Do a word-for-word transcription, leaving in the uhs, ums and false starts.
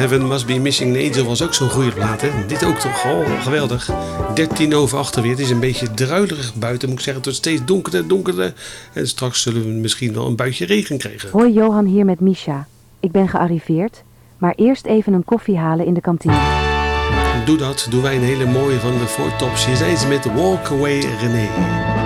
Heaven Must Be Missing an Angel was ook zo'n goede plaat, hè? Dit ook toch? Oh, geweldig. dertien over acht weer. Het is een beetje druilerig buiten, moet ik zeggen. Het wordt steeds donkerder, donkerder. En straks zullen we misschien wel een buitje regen krijgen. Hoi, Johan hier met Misha. Ik ben gearriveerd, maar eerst even een koffie halen in de kantine. Doe dat. Doen wij een hele mooie van de Four Tops. Hier zijn ze met Walk Away René.